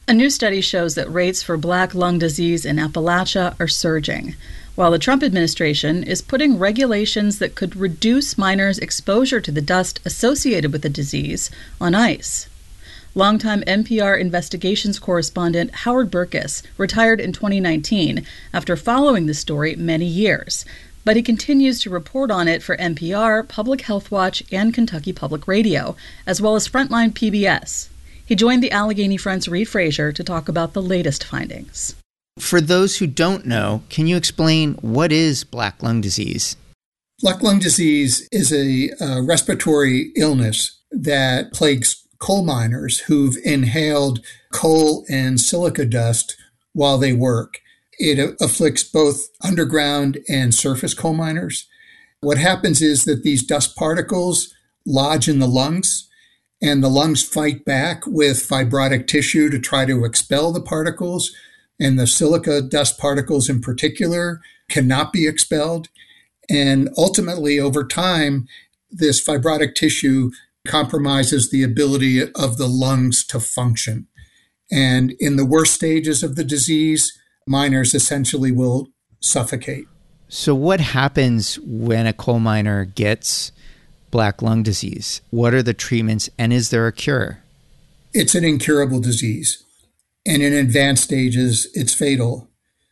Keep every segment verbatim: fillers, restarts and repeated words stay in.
A new study shows that rates for black lung disease in Appalachia are surging, while the Trump administration is putting regulations that could reduce miners' exposure to the dust associated with the disease on ice. Longtime N P R investigations correspondent Howard Burkus retired in twenty nineteen after following the story many years, but he continues to report on it for N P R, Public Health Watch, and Kentucky Public Radio, as well as Frontline P B S. He joined the Allegheny Front's Reid Frazier to talk about the latest findings. For those who don't know, can you explain what is black lung disease? Black lung disease is a uh, respiratory illness that plagues coal miners who've inhaled coal and silica dust while they work. It uh, afflicts both underground and surface coal miners. What happens is that these dust particles lodge in the lungs, and the lungs fight back with fibrotic tissue to try to expel the particles. And the silica dust particles in particular cannot be expelled. And ultimately, over time, this fibrotic tissue compromises the ability of the lungs to function. And in the worst stages of the disease, miners essentially will suffocate. So what happens when a coal miner gets black lung disease? What are the treatments, and is there a cure? It's an incurable disease. And in advanced stages, it's fatal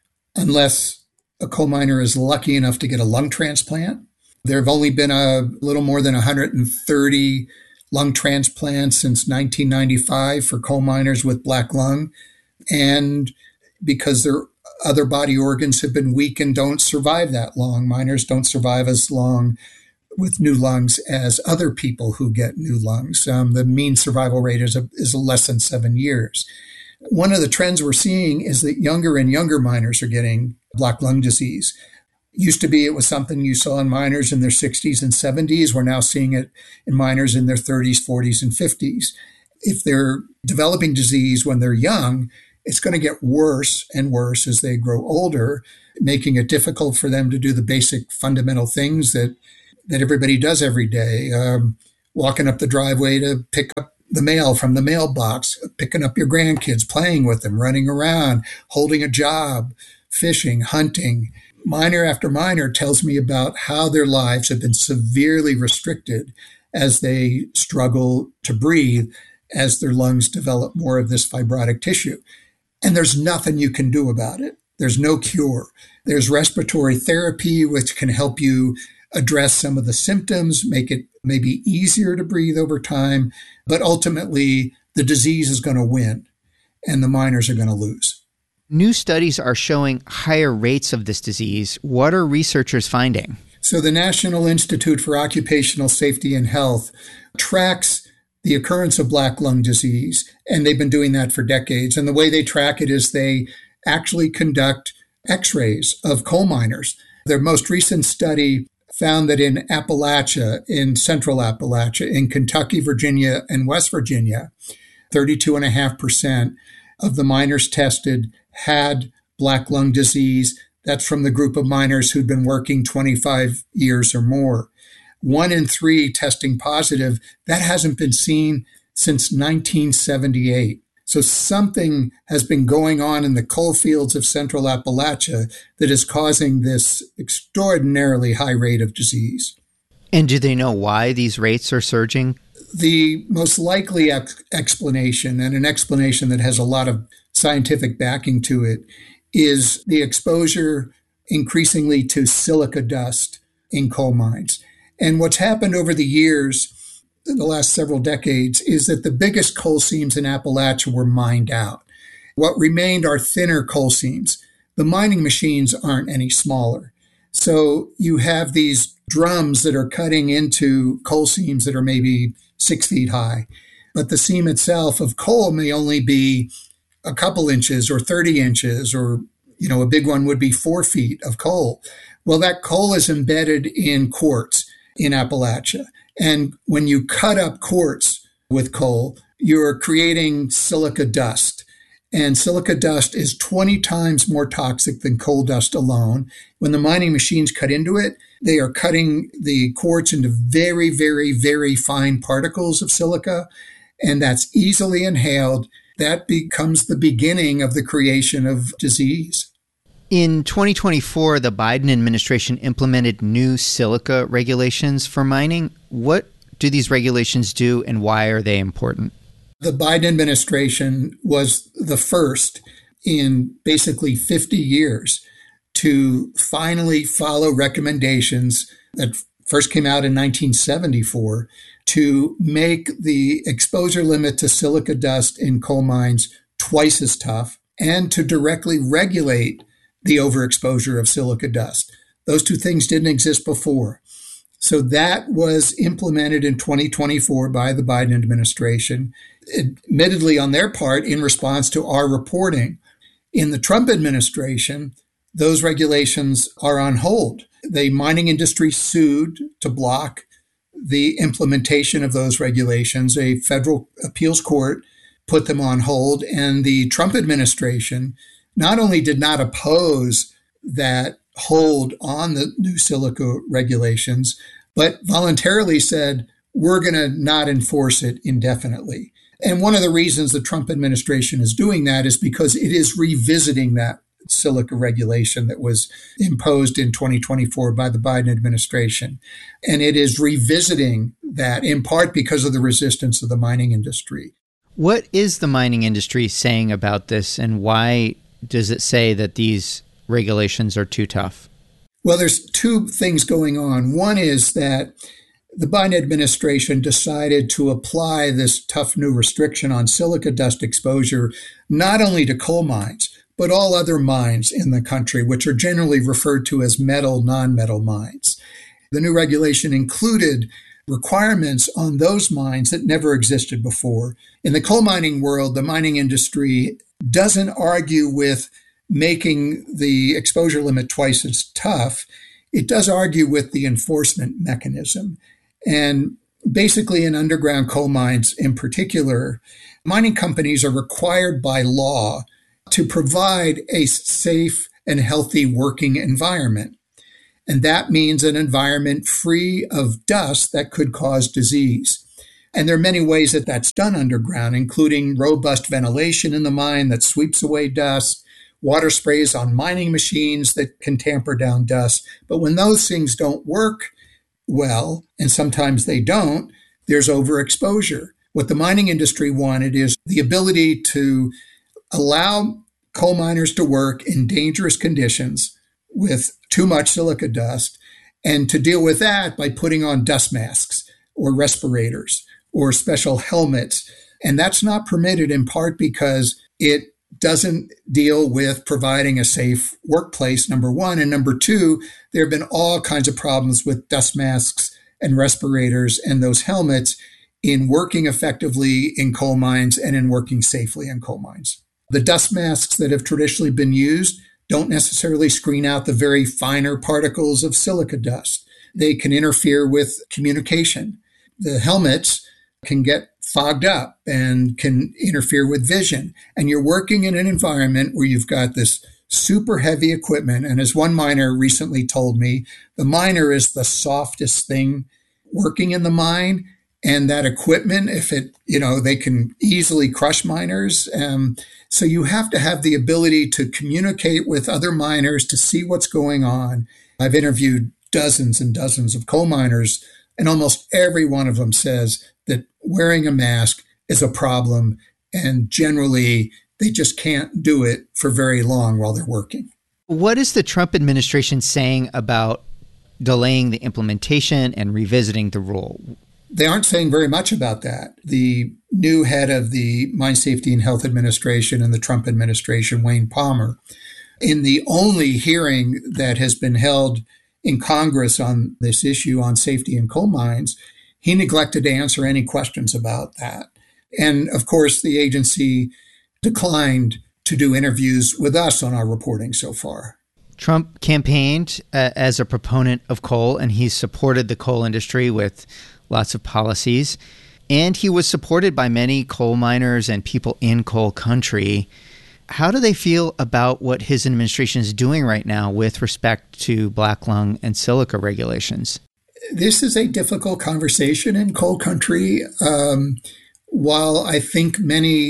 unless a coal miner is lucky enough to get a lung transplant. There have only been a little more than one hundred thirty lung transplants since nineteen ninety-five for coal miners with black lung. And because their other body organs have been weak and don't survive that long, miners don't survive as long with new lungs as other people who get new lungs. Um, the mean survival rate is, a, is less than seven years. One of the trends we're seeing is that younger and younger miners are getting black lung disease. Used to be it was something you saw in miners in their sixties and seventies. We're now seeing it in miners in their thirties, forties, and fifties. If they're developing disease when they're young, it's going to get worse and worse as they grow older, making it difficult for them to do the basic fundamental things that that everybody does every day. Um, walking up the driveway to pick up the mail from the mailbox, picking up your grandkids, playing with them, running around, holding a job, fishing, hunting. Miner after miner tells me about how their lives have been severely restricted as they struggle to breathe, as their lungs develop more of this fibrotic tissue. And there's nothing you can do about it. There's no cure. There's respiratory therapy, which can help you address some of the symptoms, make it maybe easier to breathe over time. But ultimately, the disease is going to win and the miners are going to lose. New studies are showing higher rates of this disease. What are researchers finding? So the National Institute for Occupational Safety and Health tracks the occurrence of black lung disease, and they've been doing that for decades. And the way they track it is they actually conduct x-rays of coal miners. Their most recent study found that in Appalachia, in central Appalachia, in Kentucky, Virginia, and West Virginia, thirty-two point five percent of the miners tested had black lung disease. That's from the group of miners who'd been working twenty-five years or more. One in three testing positive. That hasn't been seen since nineteen seventy-eight. So something has been going on in the coal fields of central Appalachia that is causing this extraordinarily high rate of disease. And do they know why these rates are surging? The most likely ex- explanation, and an explanation that has a lot of scientific backing to it, is the exposure increasingly to silica dust in coal mines. And what's happened over the years, in the last several decades, is that the biggest coal seams in Appalachia were mined out. What remained are thinner coal seams. The mining machines aren't any smaller. So you have these drums that are cutting into coal seams that are maybe six feet high. But the seam itself of coal may only be a couple inches or thirty inches, or, you know, a big one would be four feet of coal. Well, that coal is embedded in quartz in Appalachia. And when you cut up quartz with coal, you're creating silica dust. And silica dust is twenty times more toxic than coal dust alone. When the mining machines cut into it, they are cutting the quartz into very, very, very fine particles of silica. And that's easily inhaled. that becomes the beginning of the creation of disease. In twenty twenty-four, the Biden administration implemented new silica regulations for mining. What do these regulations do, and why are they important? The Biden administration was the first in basically fifty years to finally follow recommendations that first came out in nineteen seventy-four to make the exposure limit to silica dust in coal mines twice as tough and to directly regulate the overexposure of silica dust. Those two things didn't exist before. So that was implemented in twenty twenty-four by the Biden administration, admittedly on their part in response to our reporting. In the Trump administration, those regulations are on hold. The mining industry sued to block the implementation of those regulations. A federal appeals court put them on hold, and the Trump administration not only did not oppose that hold on the new silica regulations, but voluntarily said, we're going to not enforce it indefinitely. And one of the reasons the Trump administration is doing that is because it is revisiting that silica regulation that was imposed in twenty twenty-four by the Biden administration. And it is revisiting that in part because of the resistance of the mining industry. What is the mining industry saying about this, and why does it say that these regulations are too tough? Well, there's two things going on. One is that the Biden administration decided to apply this tough new restriction on silica dust exposure not only to coal mines, but all other mines in the country, which are generally referred to as metal, non-metal mines. The new regulation included requirements on those mines that never existed before. In the coal mining world, the mining industry doesn't argue with making the exposure limit twice as tough. It does argue with the enforcement mechanism. And basically in underground coal mines in particular, mining companies are required by law to provide a safe and healthy working environment. And that means an environment free of dust that could cause disease. And there are many ways that that's done underground, including robust ventilation in the mine that sweeps away dust, water sprays on mining machines that can tamper down dust. But when those things don't work well, and sometimes they don't, there's overexposure. What the mining industry wanted is the ability to allow coal miners to work in dangerous conditions with too much silica dust, and to deal with that by putting on dust masks or respirators or special helmets. And that's not permitted in part because it doesn't deal with providing a safe workplace, number one. And number two, there have been all kinds of problems with dust masks and respirators and those helmets in working effectively in coal mines and in working safely in coal mines. The dust masks that have traditionally been used don't necessarily screen out the very finer particles of silica dust. They can interfere with communication. The helmets can get fogged up and can interfere with vision. And you're working in an environment where you've got this super heavy equipment. And as one miner recently told me, the miner is the softest thing working in the mine. And that equipment, if it, you know, they can easily crush miners. Um, so you have to have the ability to communicate with other miners to see what's going on. I've interviewed dozens and dozens of coal miners, and almost every one of them says that wearing a mask is a problem, and generally they just can't do it for very long while they're working. What is the Trump administration saying about delaying the implementation and revisiting the rule? They aren't saying very much about that. The new head of the Mine Safety and Health Administration in the Trump administration, Wayne Palmer, in the only hearing that has been held in Congress on this issue on safety in coal mines, he neglected to answer any questions about that. And of course, the agency declined to do interviews with us on our reporting so far. Trump campaigned uh, as a proponent of coal, and he supported the coal industry with lots of policies. And he was supported by many coal miners and people in coal country. How do they feel about what his administration is doing right now with respect to black lung and silica regulations? This is a difficult conversation in coal country. Um, while I think many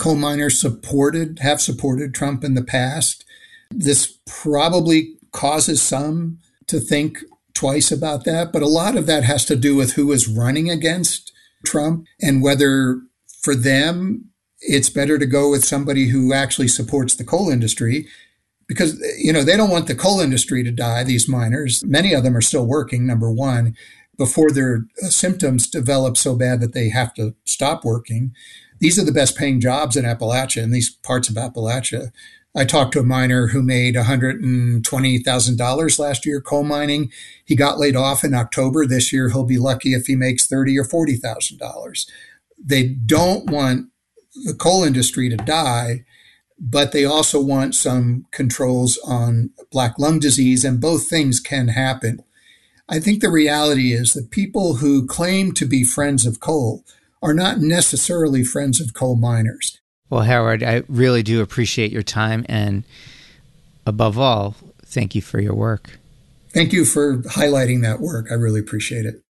Coal miners supported, have supported Trump in the past. This probably causes some to think twice about that, but a lot of that has to do with who is running against Trump and whether for them it's better to go with somebody who actually supports the coal industry because, you know, they don't want the coal industry to die, these miners. Many of them are still working, number one, before their symptoms develop so bad that they have to stop working. These are the best paying jobs in Appalachia, in these parts of Appalachia. I talked to a miner who made one hundred twenty thousand dollars last year coal mining. He got laid off in October. This year, he'll be lucky if he makes thirty thousand dollars or forty thousand dollars. They don't want the coal industry to die, but they also want some controls on black lung disease, and both things can happen. I think the reality is that people who claim to be friends of coal are not necessarily friends of coal miners. Well, Howard, I really do appreciate your time, and above all, thank you for your work. Thank you for highlighting that work. I really appreciate it.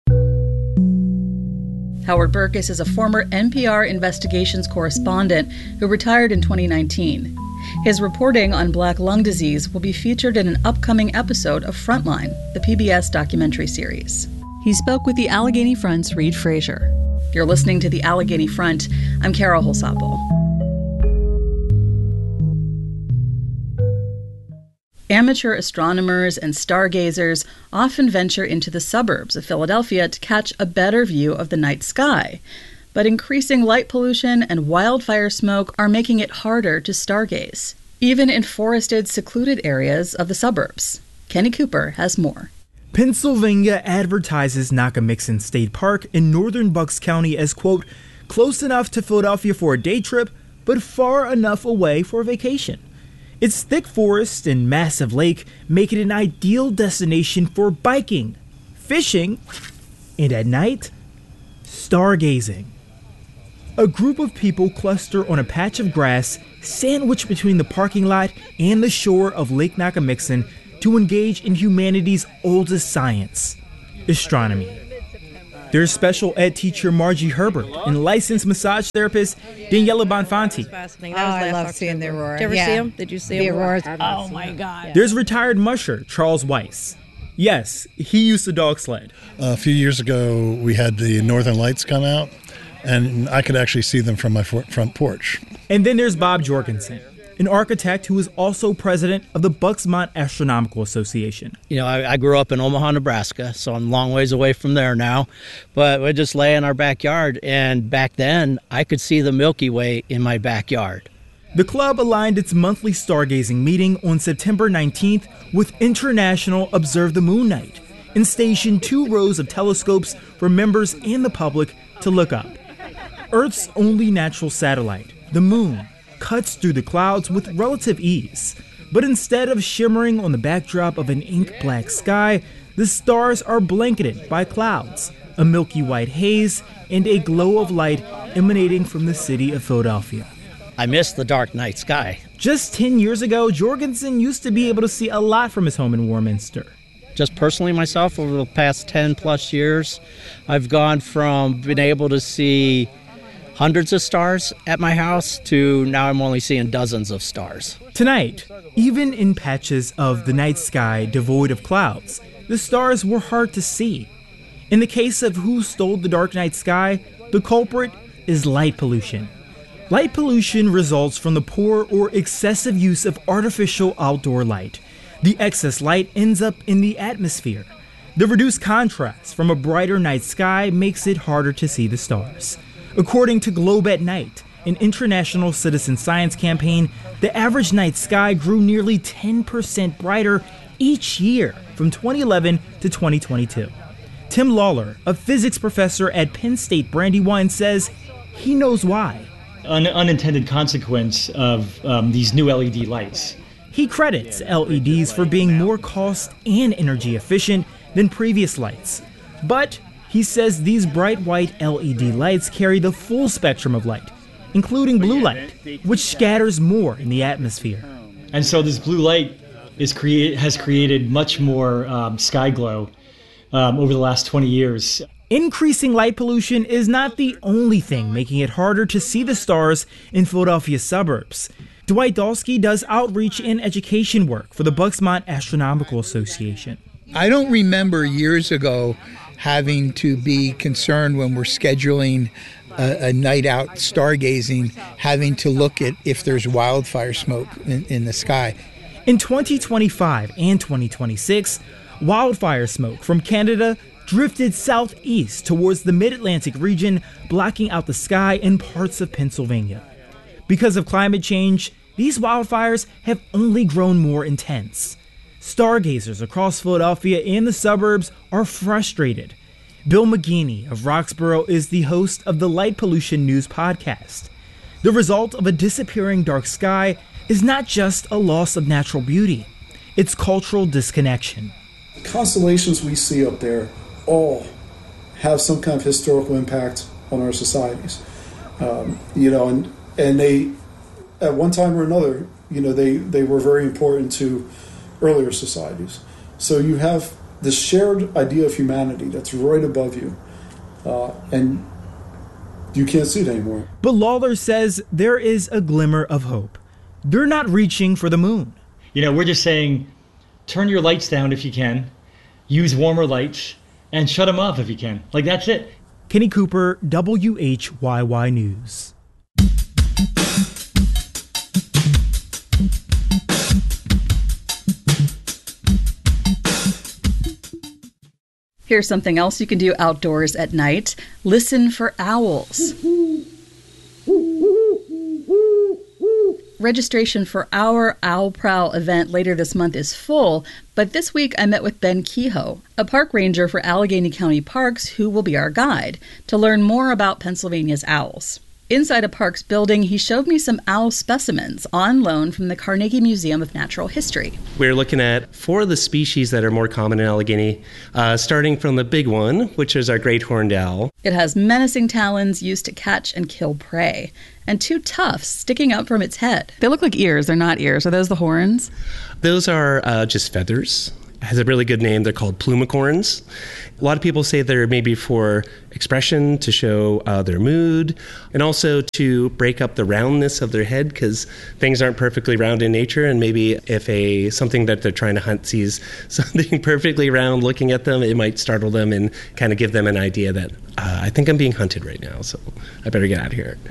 Howard Burkus is a former N P R investigations correspondent who retired in twenty nineteen. His reporting on black lung disease will be featured in an upcoming episode of Frontline, the P B S documentary series. He spoke with the Allegheny Front's Reid Frazier. You're listening to the Allegheny Front. I'm Carol Holsapple. Amateur astronomers and stargazers often venture into the suburbs of Philadelphia to catch a better view of the night sky. But increasing light pollution and wildfire smoke are making it harder to stargaze, even in forested, secluded areas of the suburbs. Kenny Cooper has more. Pennsylvania advertises Nakamixon State Park in northern Bucks County as, quote, close enough to Philadelphia for a day trip, but far enough away for a vacation. Its thick forest and massive lake make it an ideal destination for biking, fishing, and at night, stargazing. A group of people cluster on a patch of grass sandwiched between the parking lot and the shore of Lake Nakamixon to engage in humanity's oldest science, astronomy. There's special ed teacher Margie Herbert and licensed massage therapist Daniela Bonfanti. Oh, I love seeing the aurora. Did you ever yeah. see them? Did you see the them? auroras? Oh, my God. There's retired musher Charles Weiss. Yes, he used the dog sled. A few years ago, we had the Northern Lights come out, and I could actually see them from my front porch. And then there's Bob Jorgensen, an architect who is also president of the Bucksmont Astronomical Association. You know, I, I grew up in Omaha, Nebraska, so I'm a long ways away from there now. But we just lay in our backyard, and back then, I could see the Milky Way in my backyard. The club aligned its monthly stargazing meeting on September nineteenth with International Observe the Moon Night and stationed two rows of telescopes for members and the public to look up. Earth's only natural satellite, the moon, cuts through the clouds with relative ease. But instead of shimmering on the backdrop of an ink-black sky, the stars are blanketed by clouds, a milky white haze, and a glow of light emanating from the city of Philadelphia. I miss the dark night sky. Just ten years ago, Jorgensen used to be able to see a lot from his home in Warminster. Just personally myself, over the past ten plus years, I've gone from being able to see hundreds of stars at my house to now I'm only seeing dozens of stars. Tonight, even in patches of the night sky devoid of clouds, the stars were hard to see. In the case of Who Stole the Dark Night Sky, the culprit is light pollution. Light pollution results from the poor or excessive use of artificial outdoor light. The excess light ends up in the atmosphere. The reduced contrast from a brighter night sky makes it harder to see the stars. According to Globe at Night, an international citizen science campaign, the average night sky grew nearly ten percent brighter each year from twenty eleven to twenty twenty-two. Tim Lawler, a physics professor at Penn State Brandywine, says he knows why. An unintended consequence of um, these new L E D lights. He credits L E Ds for being more cost and energy efficient than previous lights. But he says these bright white L E D lights carry the full spectrum of light, including blue light, which scatters more in the atmosphere. And so this blue light is create, has created much more um, sky glow um, over the last twenty years. Increasing light pollution is not the only thing making it harder to see the stars in Philadelphia's suburbs. Dwight Dalsky does outreach and education work for the Bucksmont Astronomical Association. I don't remember years ago having to be concerned when we're scheduling a, a night out stargazing, having to look at if there's wildfire smoke in, in the sky. In twenty twenty-five and twenty twenty-six, wildfire smoke from Canada drifted southeast towards the mid-Atlantic region, blacking out the sky in parts of Pennsylvania. Because of climate change, these wildfires have only grown more intense. Stargazers across Philadelphia and the suburbs are frustrated. Bill McGeaney of Roxborough is the host of the Light Pollution News podcast. The result of a disappearing dark sky is not just a loss of natural beauty, it's cultural disconnection. The constellations we see up there all have some kind of historical impact on our societies. Um, you know, and and they, at one time or another, you know, they, they were very important to earlier societies. So you have this shared idea of humanity that's right above you, uh, and you can't see it anymore. But Lawler says there is a glimmer of hope. They're not reaching for the moon. You know, we're just saying, turn your lights down if you can, use warmer lights, and shut them off if you can. Like, that's it. Kenny Cooper, W H Y Y News. Here's something else you can do outdoors at night. Listen for owls. Registration for our Owl Prowl event later this month is full, but this week I met with Ben Kehoe, a park ranger for Allegheny County Parks who will be our guide, to learn more about Pennsylvania's owls. Inside a parks building, he showed me some owl specimens on loan from the Carnegie Museum of Natural History. We're looking at four of the species that are more common in Allegheny, uh, starting from the big one, which is our great horned owl. It has menacing talons used to catch and kill prey, and two tufts sticking up from its head. They look like ears. They're not ears. Are those the horns? Those are uh, just feathers. It has a really good name. They're called plumicorns. A lot of people say they're maybe for expression, to show uh, their mood, and also to break up the roundness of their head, because things aren't perfectly round in nature, and maybe if a something that they're trying to hunt sees something perfectly round looking at them, it might startle them and kind of give them an idea that uh, I think I'm being hunted right now, so I better get out of here.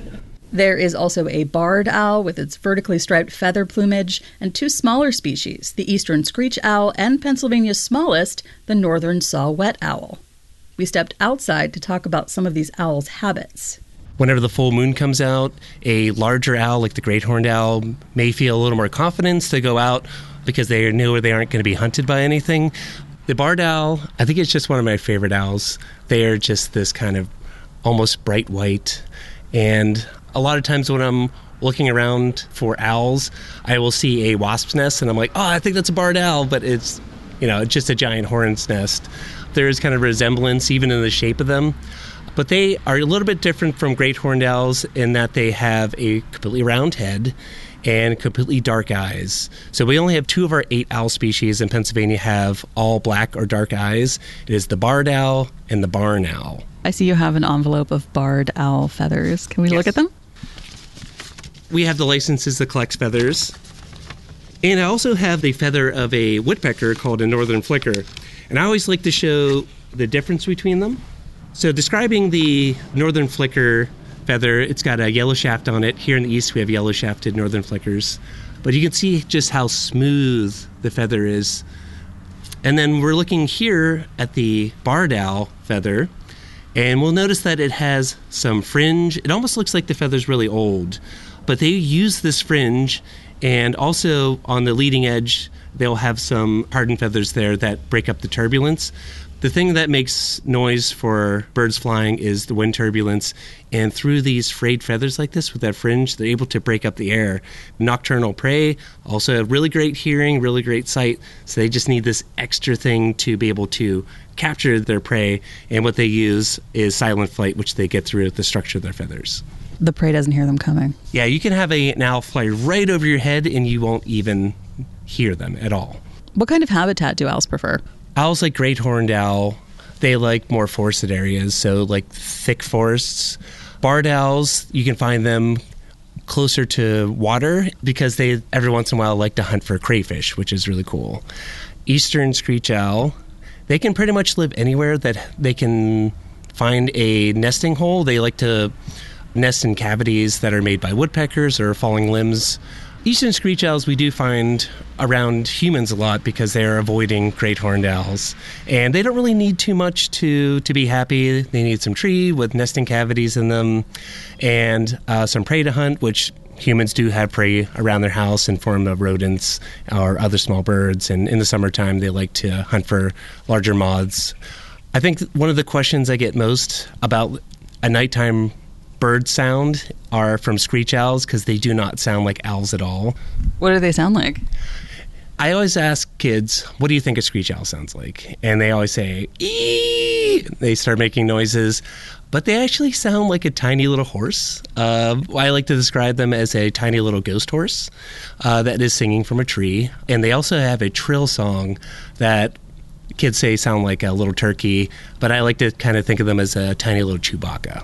There is also a barred owl with its vertically striped feather plumage, and two smaller species, the eastern screech owl and Pennsylvania's smallest, the northern saw-whet owl. We stepped outside to talk about some of these owls' habits. Whenever the full moon comes out, a larger owl like the great horned owl may feel a little more confidence to go out because they know they aren't going to be hunted by anything. The barred owl, I think it's just one of my favorite owls. They are just this kind of almost bright white, and a lot of times when I'm looking around for owls, I will see a wasp's nest, and I'm like, oh, I think that's a barred owl, but it's, you know, it's just a giant hornet's nest. There is kind of resemblance even in the shape of them, but they are a little bit different from great horned owls in that they have a completely round head and completely dark eyes. So we only have two of our eight owl species in Pennsylvania have all black or dark eyes. It is the barred owl and the barn owl. I see you have an envelope of barred owl feathers. Can we yes. look at them? We have the licenses that collects feathers. And I also have the feather of a woodpecker called a northern flicker. And I always like to show the difference between them. So describing the northern flicker feather, it's got a yellow shaft on it. Here in the east, we have yellow shafted northern flickers. But you can see just how smooth the feather is. And then we're looking here at the barred owl feather, and we'll notice that it has some fringe. It almost looks like the feather's really old, but they use this fringe, and also on the leading edge, they'll have some hardened feathers there that break up the turbulence. The thing that makes noise for birds flying is the wind turbulence, and through these frayed feathers like this with that fringe, they're able to break up the air. Nocturnal prey also have really great hearing, really great sight, so they just need this extra thing to be able to capture their prey, and what they use is silent flight, which they get through the structure of their feathers. The prey doesn't hear them coming. Yeah, you can have a, an owl fly right over your head, and you won't even hear them at all. What kind of habitat do owls prefer? Owls like great horned owl they like more forested areas, so like thick forests. Barred owls, you can find them closer to water because they every once in a while like to hunt for crayfish, which is really cool. Eastern screech owl, they can pretty much live anywhere that they can find a nesting hole. They like to nest in cavities that are made by woodpeckers or falling limbs. Eastern screech owls we do find around humans a lot because they're avoiding great horned owls. And they don't really need too much to, to be happy. They need some tree with nesting cavities in them and uh, some prey to hunt, which humans do have prey around their house in form of rodents or other small birds. And in the summertime, they like to hunt for larger moths. I think one of the questions I get most about a nighttime bird sound are from screech owls because they do not sound like owls at all. What do they sound like? I always ask kids, what do you think a screech owl sounds like? And they always say, ee! They start making noises, but they actually sound like a tiny little horse. Uh, I like to describe them as a tiny little ghost horse uh, that is singing from a tree. And they also have a trill song that kids say sound like a little turkey, but I like to kind of think of them as a tiny little Chewbacca.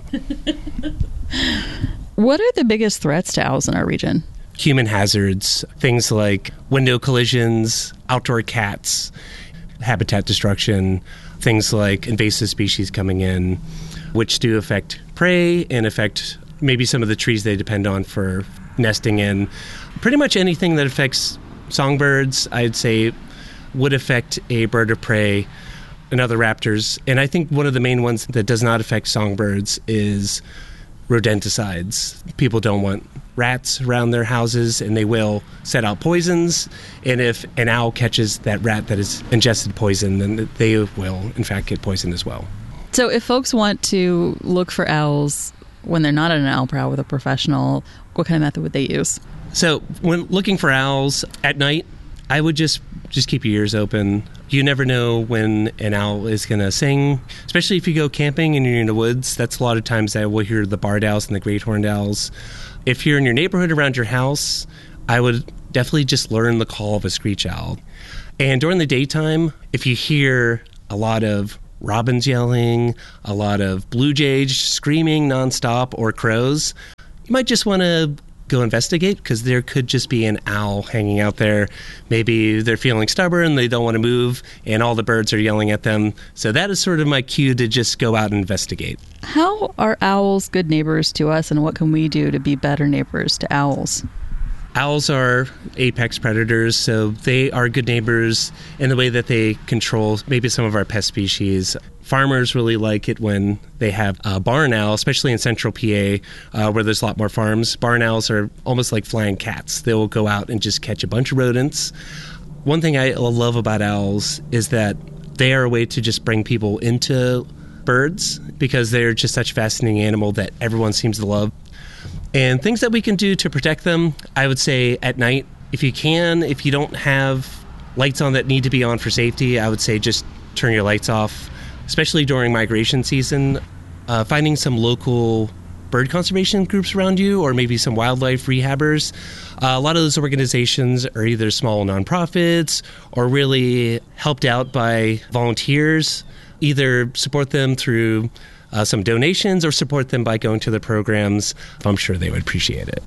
What are the biggest threats to owls in our region? Human hazards, things like window collisions, outdoor cats, habitat destruction, things like invasive species coming in, which do affect prey and affect maybe some of the trees they depend on for nesting in. Pretty much anything that affects songbirds, I'd say, would affect a bird of prey and other raptors. And I think one of the main ones that does not affect songbirds is rodenticides. People don't want rats around their houses, and they will set out poisons. And if an owl catches that rat that has ingested poison, then they will, in fact, get poisoned as well. So if folks want to look for owls when they're not at an owl prowl with a professional, what kind of method would they use? So when looking for owls at night, I would just just keep your ears open. You never know when an owl is going to sing, especially if you go camping and you're in the woods. That's a lot of times that we'll hear the barred owls and the great horned owls. If you're in your neighborhood around your house, I would definitely just learn the call of a screech owl. And during the daytime, if you hear a lot of robins yelling, a lot of blue jays screaming nonstop, or crows, you might just want to go investigate, because there could just be an owl hanging out there. Maybe they're feeling stubborn, they don't want to move, and all the birds are yelling at them. So that is sort of my cue to just go out and investigate. How are owls good neighbors to us, and what can we do to be better neighbors to owls? Owls are apex predators, so they are good neighbors in the way that they control maybe some of our pest species. Farmers really like it when they have a barn owl, especially in central P A, uh, where there's a lot more farms. Barn owls are almost like flying cats. They will go out and just catch a bunch of rodents. One thing I love about owls is that they are a way to just bring people into birds, because they're just such a fascinating animal that everyone seems to love. And things that we can do to protect them, I would say at night, if you can, if you don't have lights on that need to be on for safety, I would say just turn your lights off, especially during migration season. Uh, finding some local bird conservation groups around you, or maybe some wildlife rehabbers. Uh, a lot of those organizations are either small nonprofits or really helped out by volunteers. Either support them through Uh, some donations, or support them by going to the programs. I'm sure they would appreciate it.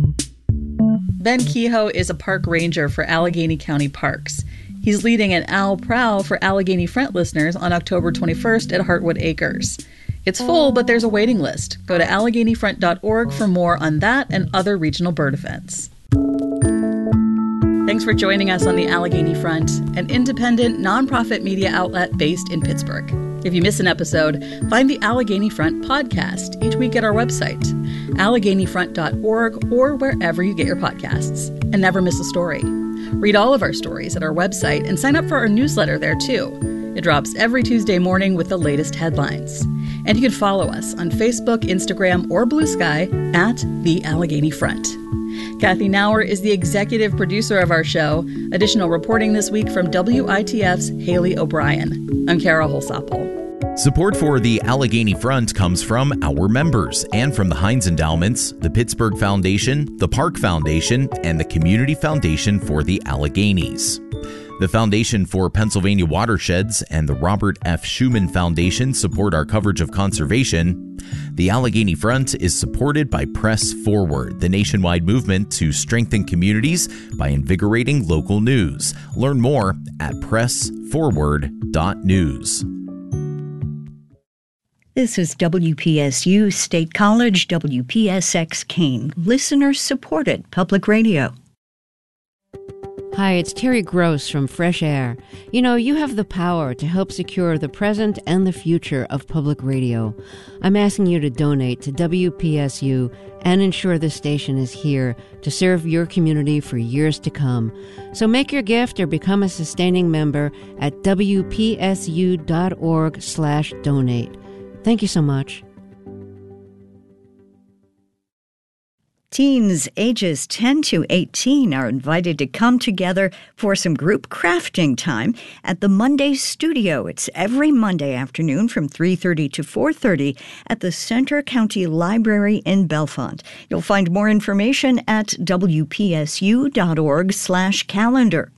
Ben Kehoe is a park ranger for Allegheny County Parks. He's leading an owl prowl for Allegheny Front listeners on October twenty-first at Heartwood Acres. It's full, but there's a waiting list. Go to allegheny front dot org for more on that and other regional bird events. Thanks for joining us on the Allegheny Front, an independent, nonprofit media outlet based in Pittsburgh. If you miss an episode, find the Allegheny Front podcast each week at our website, allegheny front dot org, or wherever you get your podcasts. And never miss a story. Read all of our stories at our website and sign up for our newsletter there too. It drops every Tuesday morning with the latest headlines. And you can follow us on Facebook, Instagram, or Blue Sky at The Allegheny Front. Kathy Nauer is the executive producer of our show. Additional reporting this week from W I T F's Haley O'Brien. I'm Kara Holsapple. Support for the Allegheny Front comes from our members and from the Heinz Endowments, the Pittsburgh Foundation, the Park Foundation, and the Community Foundation for the Alleghenies. The Foundation for Pennsylvania Watersheds and the Robert F. Schuman Foundation support our coverage of conservation. The Allegheny Front is supported by Press Forward, the nationwide movement to strengthen communities by invigorating local news. Learn more at press forward dot news. This is W P S U State College, W P S X Keene, listener-supported public radio. Hi, it's Terry Gross from Fresh Air. You know, you have the power to help secure the present and the future of public radio. I'm asking you to donate to W P S U and ensure the station is here to serve your community for years to come. So make your gift or become a sustaining member at W P S U dot org slash donate. Thank you so much. Teens ages ten to eighteen are invited to come together for some group crafting time at the Monday Studio. It's every Monday afternoon from three thirty to four thirty at the Center County Library in Bellefonte. You'll find more information at W P S U dot org slash calendar.